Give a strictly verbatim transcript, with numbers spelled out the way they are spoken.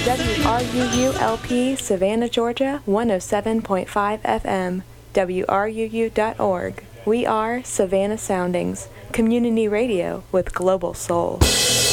W R U U L P, Savannah, Georgia, one oh seven point five F M, W R U U dot org. We are Savannah Soundings, community radio with global soul.